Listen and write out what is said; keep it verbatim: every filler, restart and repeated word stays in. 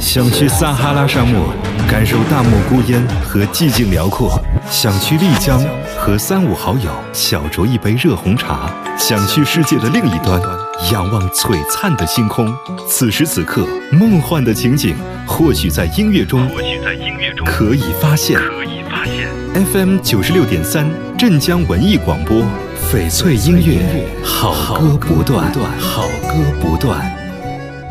想去撒哈拉沙漠，感受大漠孤烟和寂静辽阔；想去丽江，和三五好友小酌一杯热红茶；想去世界的另一端，仰望璀璨的星空。此时此刻，梦幻的情景或许在音乐中，或许在音乐中可以发现。可以发现。F M 九十六点三，镇江文艺广播，翡翠音乐，好歌不断，好歌不断。